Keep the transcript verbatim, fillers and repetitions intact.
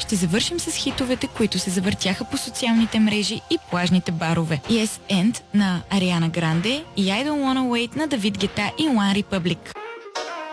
ще завършим с хитовете, които се завъртяха по социалните мрежи и плажните барове. Yes and на Ариана Гранде и I Don't Wanna Wait на Давид Гета и One Republic.